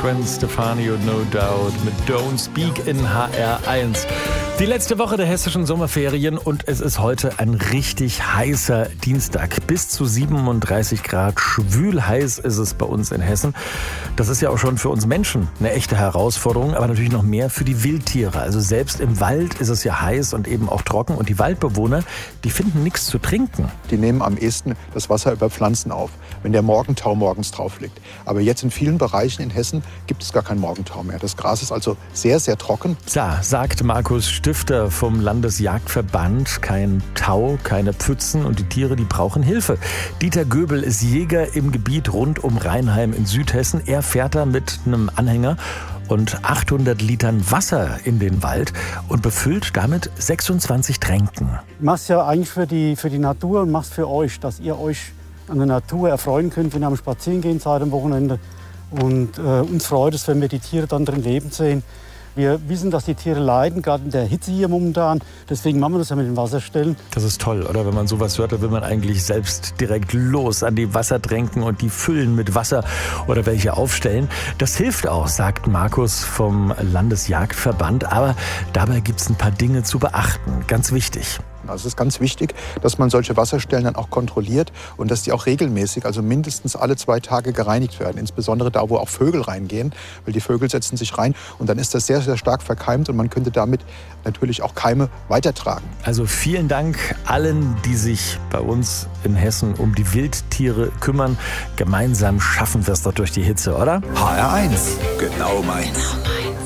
Gwen Stefani und No Doubt mit Don't Speak in HR1. Die letzte Woche der hessischen Sommerferien und es ist heute ein richtig heißer Dienstag. Bis zu 37 Grad, schwül heiß ist es bei uns in Hessen. Das ist ja auch schon für uns Menschen eine echte Herausforderung, aber natürlich noch mehr für die Wildtiere. Also selbst im Wald ist es ja heiß und eben auch trocken und die Waldbewohner, die finden nichts zu trinken. Die nehmen am ehesten das Wasser über Pflanzen auf, wenn der Morgentau morgens drauf liegt. Aber jetzt in vielen Bereichen in Hessen gibt es gar keinen Morgentau mehr. Das Gras ist also sehr, sehr trocken. Ja, sagt Markus Stifter vom Landesjagdverband. Kein Tau, keine Pfützen und die Tiere, die brauchen Hilfe. Dieter Göbel ist Jäger im Gebiet rund um Reinheim in Südhessen. Er fährt da mit einem Anhänger und 800 Litern Wasser in den Wald und befüllt damit 26 Tränken. Ich mache es ja eigentlich für die Natur und mache es für euch, dass ihr euch an der Natur erfreuen könnt, wenn ihr am Spazierengehen seid am Wochenende. Und uns freut es, wenn wir die Tiere dann drin leben sehen. Wir wissen, dass die Tiere leiden, gerade in der Hitze hier momentan. Deswegen machen wir das ja mit den Wasserstellen. Das ist toll, oder? Wenn man sowas hört, dann will man eigentlich selbst direkt los an die Wassertränken und die füllen mit Wasser oder welche aufstellen. Das hilft auch, sagt Markus vom Landesjagdverband. Aber dabei gibt es ein paar Dinge zu beachten. Ganz wichtig. Also es ist ganz wichtig, dass man solche Wasserstellen dann auch kontrolliert und dass die auch regelmäßig, also mindestens alle 2 Tage gereinigt werden. Insbesondere da, wo auch Vögel reingehen, weil die Vögel setzen sich rein und dann ist das sehr, sehr stark verkeimt und man könnte damit natürlich auch Keime weitertragen. Also vielen Dank allen, die sich bei uns in Hessen um die Wildtiere kümmern. Gemeinsam schaffen wir es doch durch die Hitze, oder? HR1, genau meins.